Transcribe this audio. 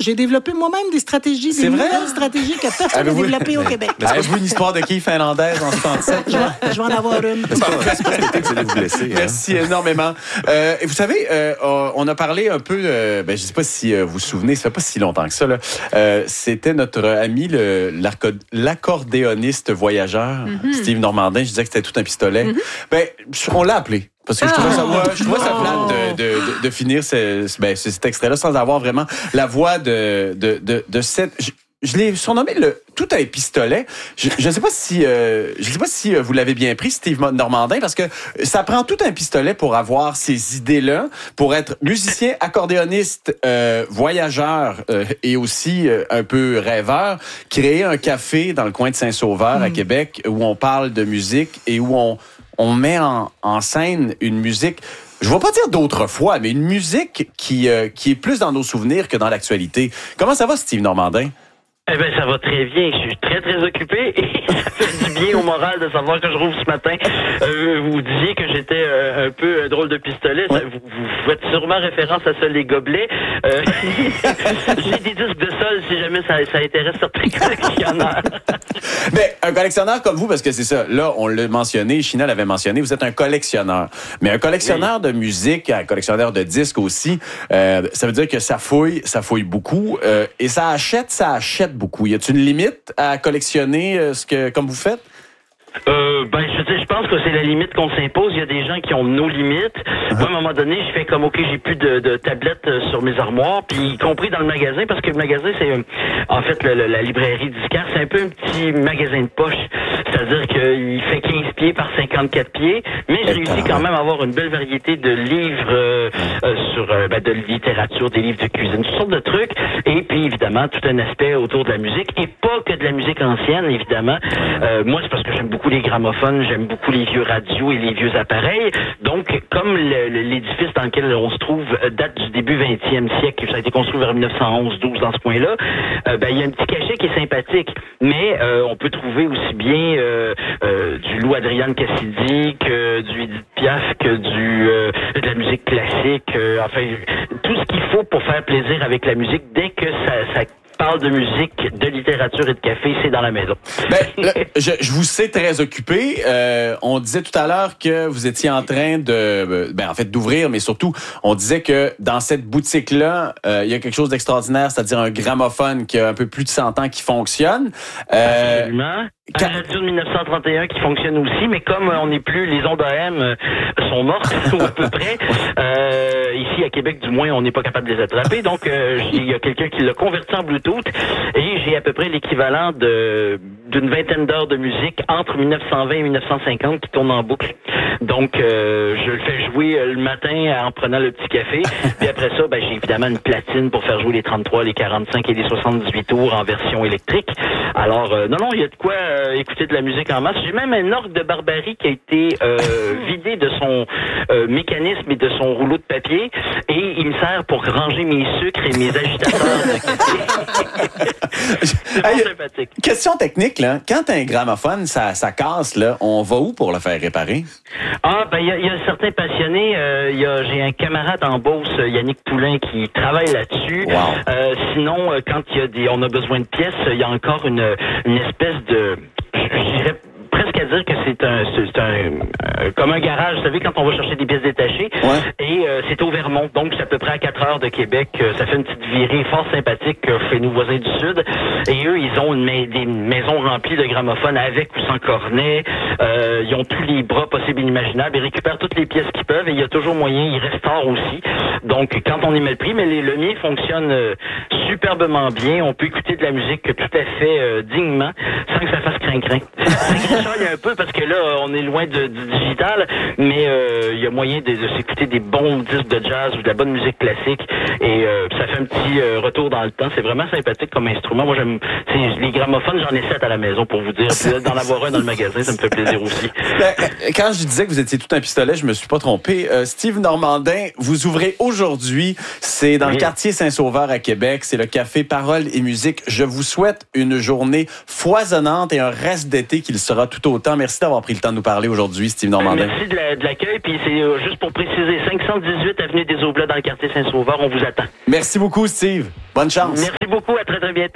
j'ai développé moi-même des stratégies, des nouvelles stratégies que personne n'a développées au Québec. Avez-vous une histoire de quille finlandaise en 67? Je vais en avoir une. C'est pas que vous allez vous blesser. Merci énormément. Et vous savez, on a parlé un peu, je ne sais pas si vous vous souvenez, ça fait pas si longtemps que ça, là. C'était notre ami, l'accordéoniste voyageur, Steve Normandin. Je disais que c'était tout un pistolet. On l'a appelé. Parce que je trouvais ça plate de finir cet extrait-là sans avoir vraiment la voix de cette... Je l'ai surnommé le tout un pistolet. Je ne sais pas si vous l'avez bien pris, Steve Normandin, parce que ça prend tout un pistolet pour avoir ces idées-là, pour être musicien, accordéoniste, voyageur et aussi un peu rêveur, créer un café dans le coin de Saint-Sauveur à Québec où on parle de musique et où on met en scène une musique. Je ne vais pas dire d'autrefois, mais une musique qui est plus dans nos souvenirs que dans l'actualité. Comment ça va, Steve Normandin? Eh bien, ça va très bien. Je suis très, très occupé et ça fait du bien au moral de savoir que je rouvre ce matin. Vous disiez que j'étais un peu un drôle de pistolet. Ouais. Vous faites sûrement référence à ça, les gobelets. J'ai des disques de sol si jamais ça intéresse certains collectionneurs. Mais un collectionneur comme vous, parce que c'est ça, là, on l'a mentionné, China l'avait mentionné, vous êtes un collectionneur. Mais un collectionneur de musique, un collectionneur de disques aussi, ça veut dire que ça fouille beaucoup et ça achète beaucoup. Y a-t-il une limite à collectionner comme vous faites? Je pense que c'est la limite qu'on s'impose. Il y a des gens qui ont nos limites. Moi, à un moment donné, je fais comme, OK, j'ai plus de tablettes sur mes armoires, puis y compris dans le magasin, parce que le magasin, c'est en fait la librairie disquaire, c'est un peu un petit magasin de poche. C'est-à-dire qu'il fait 15 pieds par 54 pieds, mais j'ai réussi quand même à avoir une belle variété de livres sur de littérature, des livres de cuisine, toutes sortes de trucs, et puis évidemment, tout un aspect autour de la musique, et pas que de la musique ancienne, évidemment. Moi, c'est parce que j'aime beaucoup les gramophones, j'aime beaucoup les vieux radios et les vieux appareils. Donc, comme l'édifice dans lequel on se trouve date du début 20e siècle, ça a été construit vers 1911-12 dans ce point-là, il y a un petit cachet qui est sympathique. Mais on peut trouver aussi bien du Lou Adrian Cassidy que du Edith Piaf, que de la musique classique. Tout ce qu'il faut pour faire plaisir avec la musique, dès que ça parle de musique, de littérature et de café, c'est dans la maison. Je vous sais très occupé. On disait tout à l'heure que vous étiez en train d'ouvrir, mais surtout, on disait que dans cette boutique-là, il y a quelque chose d'extraordinaire, c'est-à-dire un gramophone qui a un peu plus de 100 ans qui fonctionne. Absolument. Un radio de 1931 qui fonctionne aussi, mais comme on n'est plus, les ondes AM sont mortes, ou à peu près, ici à Québec, du moins, on n'est pas capable de les attraper. Donc, il y a quelqu'un qui l'a converti en Bluetooth et j'ai à peu près l'équivalent d'une vingtaine d'heures de musique entre 1920 et 1950 qui tourne en boucle. Donc, je le fais jouer le matin en prenant le petit café. Puis après ça, j'ai évidemment une platine pour faire jouer les 33, les 45 et les 78 tours en version électrique. Alors, non, il y a de quoi écouter de la musique en masse. J'ai même un orgue de Barbarie qui a été vidé de son mécanisme et de son rouleau de papier et il me sert pour ranger mes sucres et mes agitateurs de café. C'est sympathique. Question technique, là. Quand un gramophone, ça casse, là, on va où pour le faire réparer? Il y a certains passionnés. J'ai un camarade en Beauce, Yannick Poulain, qui travaille là-dessus. Wow. Sinon, quand on a besoin de pièces, il y a encore une espèce de... Je dirais presque à dire que c'est un comme un garage, vous savez, quand on va chercher des pièces détachées. Ouais. Et c'est au Vermont, donc c'est à peu près à 4 heures de Québec. Ça fait une petite virée fort sympathique chez nos voisins du Sud. Et eux, ils ont des maisons remplies de gramophones avec ou sans cornet. Ils ont tous les bras possibles et inimaginables. Ils récupèrent toutes les pièces qu'ils peuvent et il y a toujours moyen, ils restaurent aussi. Donc, quand on y met le prix, mais le mien fonctionne superbement bien. On peut écouter de la musique tout à fait dignement, sans que ça fasse crin-crin. Il y a un peu parce que là, on est loin du digital, mais il y a moyen de s'écouter des bons disques de jazz ou de la bonne musique classique et ça fait un petit retour dans le temps. C'est vraiment sympathique comme instrument. Moi, j'aime les gramophones, j'en ai 7 à la maison pour vous dire. Puis d'en avoir un dans le magasin, ça me fait plaisir aussi. Quand je disais que vous étiez tout un pistolet, je me suis pas trompé. Steve Normandin, vous ouvrez aujourd'hui, c'est dans le quartier Saint-Sauveur à Québec, c'est le Café Parole et Musique. Je vous souhaite une journée foisonnante et un reste d'été qui le sera tout autant. Merci d'avoir pris le temps de nous parler aujourd'hui, Steve Normandin. Merci de l'accueil. Puis c'est juste pour préciser, 518 avenue des Aublats dans le quartier Saint-Sauveur. On vous attend. Merci beaucoup, Steve. Bonne chance. Merci beaucoup. À très, très bientôt.